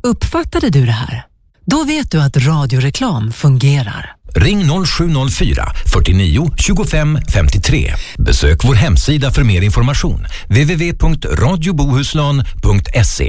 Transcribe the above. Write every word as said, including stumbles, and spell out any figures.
Uppfattade du det här? Då vet du att radioreklam fungerar. Ring noll sju noll fyra, fyrtionio, tjugofem, femtiotre. Besök vår hemsida för mer information. w w w punkt radio bohuslän punkt se